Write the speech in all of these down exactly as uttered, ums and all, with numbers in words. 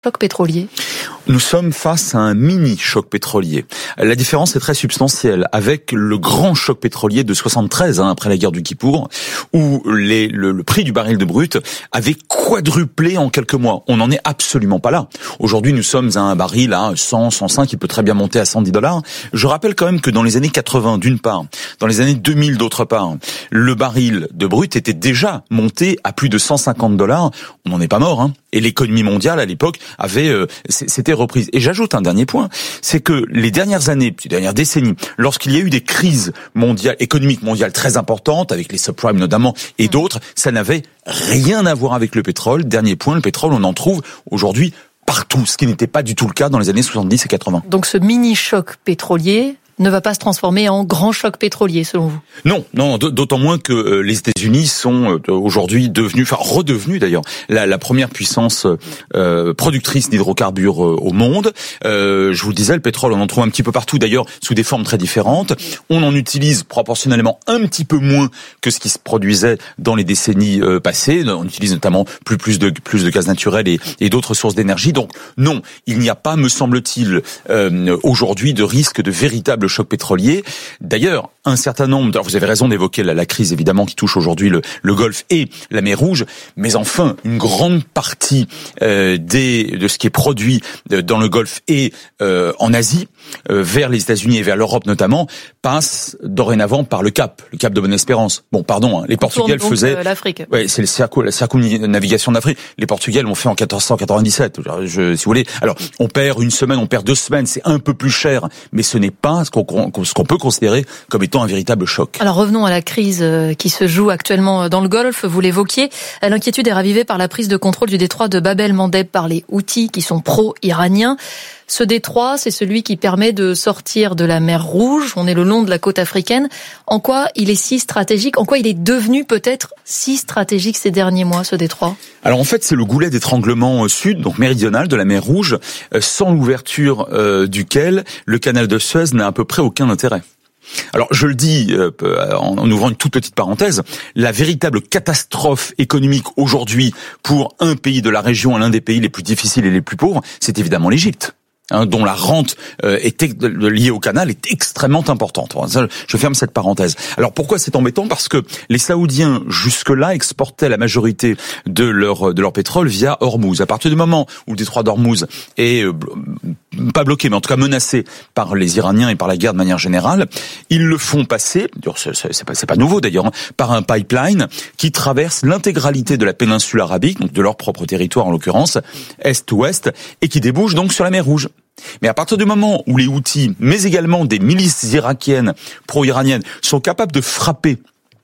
choc pétrolier? Nous sommes face à un mini-choc pétrolier. La différence est très substantielle avec le grand choc pétrolier de soixante-treize, hein, après la guerre du Kippour, où les, le, le prix du baril de brut avait quadruplé en quelques mois. On n'en est absolument pas là. Aujourd'hui, nous sommes à un baril à cent, cent cinq, il peut très bien monter à cent dix dollars. Je rappelle quand même que dans les années quatre-vingts, d'une part, dans les années deux mille, d'autre part, le baril de brut était déjà monté à plus de cent cinquante dollars. On n'en est pas mort, hein. Et l'économie mondiale, à l'époque, avait, euh, c'était reprise. Et j'ajoute un dernier point, c'est que les dernières années, les dernières décennies, lorsqu'il y a eu des crises mondiales, économiques mondiales très importantes, avec les subprimes notamment, et d'autres, ça n'avait rien à voir avec le pétrole. Dernier point, le pétrole, on en trouve aujourd'hui partout, ce qui n'était pas du tout le cas dans les années soixante-dix et quatre-vingts. Donc ce mini-choc pétrolier ne va pas se transformer en grand choc pétrolier, selon vous? Non, non, d'autant moins que euh, les États-Unis sont euh, aujourd'hui devenus, enfin redevenus d'ailleurs, la, la première puissance euh, productrice d'hydrocarbures euh, au monde. Euh, je vous le disais, le pétrole, on en trouve un petit peu partout, d'ailleurs, sous des formes très différentes. On en utilise proportionnellement un petit peu moins que ce qui se produisait dans les décennies euh, passées. On utilise notamment plus plus de plus de gaz naturel et, et d'autres sources d'énergie. Donc non, il n'y a pas, me semble-t-il, euh, aujourd'hui de risque de véritable choc pétrolier. D'ailleurs, un certain nombre, alors vous avez raison d'évoquer la, la crise évidemment qui touche aujourd'hui le, le Golfe et la mer Rouge, mais enfin une grande partie euh, des de ce qui est produit dans le Golfe et euh, en Asie, euh, vers les États-Unis et vers l'Europe notamment, passe dorénavant par le Cap, le Cap de Bonne-Espérance. Bon, pardon, hein, les Portugais le faisaient. Euh, L'Afrique. Ouais, c'est le circo, la circumnavigation d'Afrique. Les Portugais l'ont fait en quatorze cent quatre-vingt-dix-sept. Je, je, si vous voulez. Alors, on perd une semaine, on perd deux semaines, c'est un peu plus cher, mais ce n'est pas ce qu'on ce qu'on peut considérer comme étant un véritable choc. Alors revenons à la crise qui se joue actuellement dans le Golfe. Vous l'évoquiez, l'inquiétude est ravivée par la prise de contrôle du détroit de Bab el-Mandeb par les Houthis qui sont pro-iraniens. Ce détroit, c'est celui qui permet de sortir de la mer Rouge. On est le long de la côte africaine. En quoi il est si stratégique? En quoi il est devenu peut-être si stratégique ces derniers mois, ce détroit? Alors en fait, c'est le goulet d'étranglement sud, donc méridional de la mer Rouge, sans l'ouverture euh, duquel le canal de Suez n'a à peu près aucun intérêt. Alors je le dis euh, en ouvrant une toute petite parenthèse, la véritable catastrophe économique aujourd'hui pour un pays de la région, l'un des pays les plus difficiles et les plus pauvres, c'est évidemment l'Égypte. Hein, dont la rente euh, est liée au canal est extrêmement importante. Je ferme cette parenthèse. Alors pourquoi c'est embêtant? Parce que les Saoudiens jusque-là exportaient la majorité de leur de leur pétrole via Hormuz. À partir du moment où le détroit d'Hormuz est euh, pas bloqué, mais en tout cas menacé par les Iraniens et par la guerre de manière générale, ils le font passer, c'est, c'est, pas, c'est pas nouveau d'ailleurs, hein, par un pipeline qui traverse l'intégralité de la péninsule arabique, donc de leur propre territoire en l'occurrence, est-ouest, et qui débouche donc sur la mer Rouge. Mais à partir du moment où les Houthis, mais également des milices irakiennes, pro-iraniennes, sont capables de frapper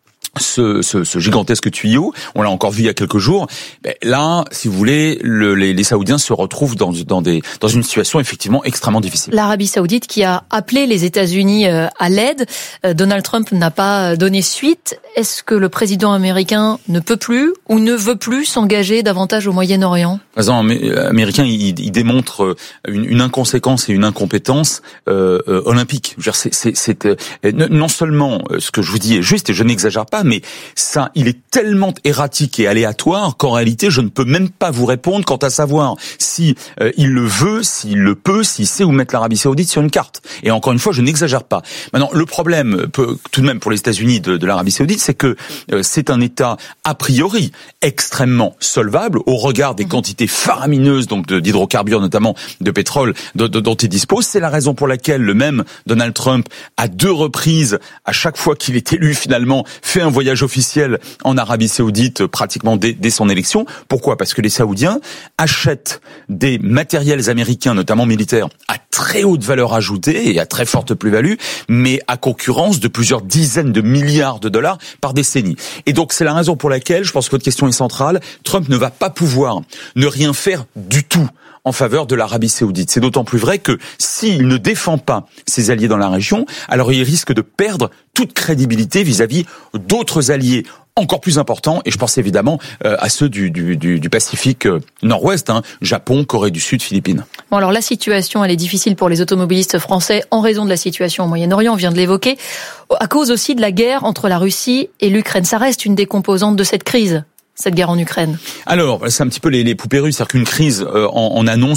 Ce, ce, ce gigantesque tuyau, on l'a encore vu il y a quelques jours. Ben là, si vous voulez, le, les, les Saoudiens se retrouvent dans, dans, des, dans une situation effectivement extrêmement difficile. L'Arabie Saoudite qui a appelé les États-Unis à l'aide, Donald Trump n'a pas donné suite. Est-ce que le président américain ne peut plus ou ne veut plus s'engager davantage au Moyen-Orient? Le président américain, il, il démontre une, une inconséquence et une incompétence euh, euh, olympique. Je veux dire, c'est, c'est, c'est euh, non seulement ce que je vous dis est juste et je n'exagère pas, mais ça, il est tellement erratique et aléatoire qu'en réalité, je ne peux même pas vous répondre quant à savoir si euh, il le veut, s'il le peut, s'il sait où mettre l'Arabie Saoudite sur une carte. Et encore une fois, je n'exagère pas. Maintenant, le problème, peut, tout de même pour les États-Unis de, de l'Arabie Saoudite, c'est que euh, c'est un État a priori extrêmement solvable au regard des quantités faramineuses donc de, d'hydrocarbures, notamment de pétrole, de, de, dont il dispose. C'est la raison pour laquelle le même Donald Trump, à deux reprises, à chaque fois qu'il est élu finalement, fait un voyage officiel en Arabie Saoudite pratiquement dès, dès son élection. Pourquoi? Parce que les Saoudiens achètent des matériels américains, notamment militaires, à très haute valeur ajoutée et à très forte plus-value, mais à concurrence de plusieurs dizaines de milliards de dollars par décennie. Et donc c'est la raison pour laquelle, je pense que votre question est centrale, Trump ne va pas pouvoir ne rien faire du tout en faveur de l'Arabie Saoudite. C'est d'autant plus vrai que s'il ne défend pas ses alliés dans la région, alors il risque de perdre toute crédibilité vis-à-vis d'autres alliés encore plus importants, et je pense évidemment euh, à ceux du, du, du, du Pacifique euh, Nord-Ouest, hein, Japon, Corée du Sud, Philippines. Bon, alors la situation, elle est difficile pour les automobilistes français en raison de la situation au Moyen-Orient, on vient de l'évoquer, à cause aussi de la guerre entre la Russie et l'Ukraine. Ça reste une des composantes de cette crise. cette guerre en Ukraine? Alors, c'est un petit peu les, les poupées russes, c'est-à-dire qu'une crise euh, en, en annonce